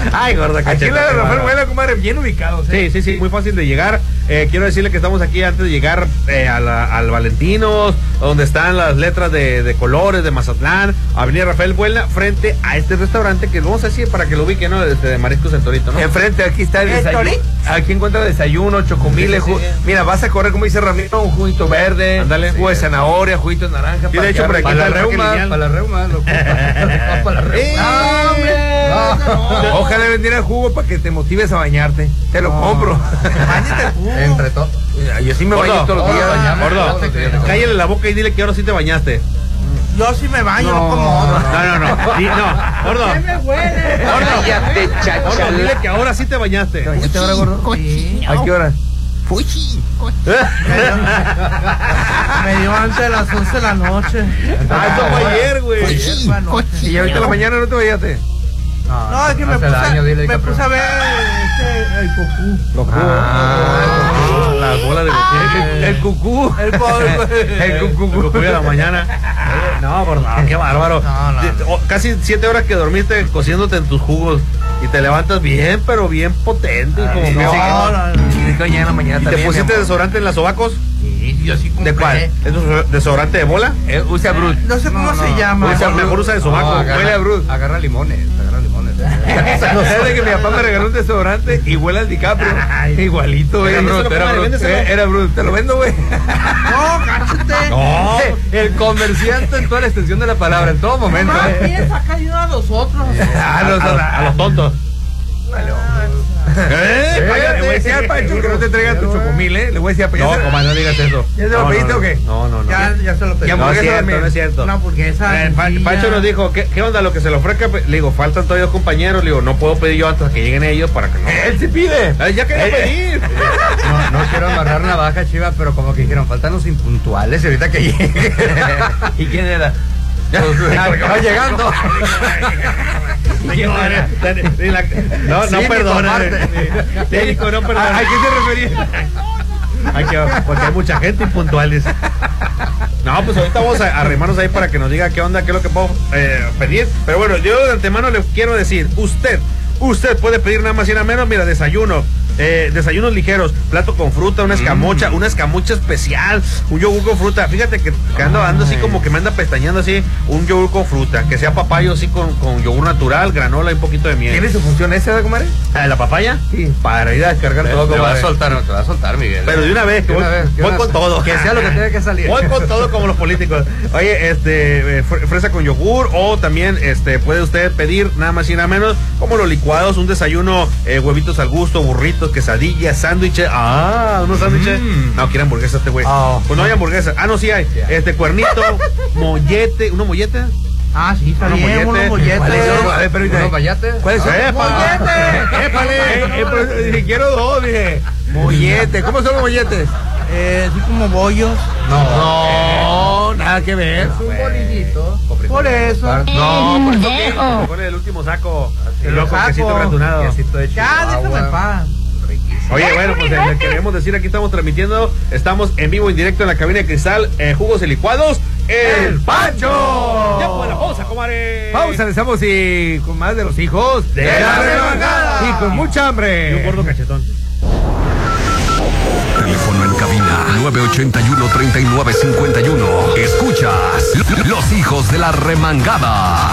Ay, gorda cachetón. Aquí en la Rafael Buena, comadre, bien ubicados. Sí, muy fácil de llegar. Quiero decirle que estamos aquí antes de llegar al Valentinos, donde están las letras de colores de Mazatlán, Avenida Rafael Buena, frente a este restaurante que vamos a decir para que lo ubiquen, ¿no? De Mariscos El Torito, ¿no? Enfrente, aquí está el desayuno. Aquí encuentra desayuno, chocomiles. Sí. Mira, vas a correr, como dice Ramiro, un juguito verde, Ándale. jugo de zanahoria, juguito de naranja. Y de hecho, por aquí para está la el reuma, lineal. para la reuma, loco. Para la reuma. No. Ojalá vendiera el jugo para que te motives a bañarte. Te lo compro. Bañate el jugo. Entre todos. Yo sí me baño todos los días. Gordo, cállale la boca y dile que ahora sí te bañaste. Yo sí me baño, no como otro. No. Sí, no, gordo. ¿Qué me huele? Gordo, dile que ahora sí te bañaste. ¿Te bañaste ahora, gordo? Sí. ¿A qué hora? Me dio antes de las 11 de la noche. Eso fue ayer, güey. Fue anoche. ¿Y ahorita en la mañana no te bañaste? No, es que me puse a ver el Goku. Las bolas de El cucú. El Goku de la mañana. No, gordo, qué bárbaro. No. Casi 7 horas que dormiste cociéndote en tus jugos y te levantas bien, pero bien potente. Como que En la mañana ¿Y te también. pusiste desodorante en las sobacos? Sí, yo sí compré. ¿De cuál? ¿Es desodorante de bola? Usa Brut. No sé cómo se llama. Mejor usa de sobaco. Huele a Brut. Agarra limones. No sé de que mi papá me regaló un desodorante y huele al DiCaprio. Igualito, güey. Era Brut. Te lo vendo, güey. No, cállate. No. El comerciante en toda la extensión de la palabra, en todo momento. Más bien saca ayuda a los otros. A los tontos. Le voy a decir al Pancho que no te traiga tu chocomil, ¿eh? Le voy a decir a Pancho. No, comadre, no digas eso. ¿Ya se lo pediste o qué? No. Ya se lo pedí. Ya, No es hamburguesa cierto, también. no es cierto. Una hamburguesa. Pancho nos dijo, ¿qué onda lo que se le ofrezca? Le digo, faltan todavía 2 compañeros. Le digo, no puedo pedir yo antes de que lleguen ellos para que no. Él sí pide. Ya quería pedir. No quiero amarrar navaja, Chiva, pero como que dijeron, faltan los impuntuales y ahorita que llegue. ¿Y quién era? Va llegando. No, perdona. Técnico, no perdona. ¿A qué se refería? Porque hay mucha gente impuntuales. No, pues ahorita vamos a arrimarnos ahí para que nos diga qué onda, qué es lo que puedo pedir. Pero bueno, yo de antemano le quiero decir, usted puede pedir nada más y nada menos, mira, desayunos ligeros, plato con fruta, una escamocha especial, un yogur con fruta. Fíjate que ando así como que me anda pestañando así, un yogur con fruta, que sea papayo así con yogur natural, granola y un poquito de miel. ¿Tiene su función esa, comadre? ¿La papaya? Sí. Para ir a descargar todo, Te va comadre. a soltar, Miguel. Pero de una vez, que voy con todo. Que sea lo que tenga que salir. Voy con todo como los políticos. Oye, fresa con yogur, o también puede usted pedir nada más y nada menos como los licuados, un desayuno, huevitos al gusto, burritos, quesadillas, sándwiches. Unos sándwiches. No, quiere hamburguesa este güey. Pues no hay hamburguesa. No, sí hay. Cuernito, mollete, ¿uno mollete? Ah, sí, está bien, unos molletes. ¿Unos vayates? ¿Cuál es? ¡Mollete! Quiero 2, dije. Mollete. ¿Cómo son los molletes? Así como bollos. No, nada que ver. Es un bolillito. Por eso. No, por eso que. Pone el último saco. El Loco, saco. quesito gratinado. Ya, déjame en paz. Oye, bueno, pues le queremos decir, aquí estamos transmitiendo, estamos en vivo, en directo en la cabina de cristal, jugos y licuados, El Pancho. Ya fue la pausa, comadre. Pausa, regresamos y con más de los hijos de la remangada. Y con mucha hambre. Y un gordo cachetón. Teléfono en cabina 981-3951. Escuchas Los Hijos de la Remangada.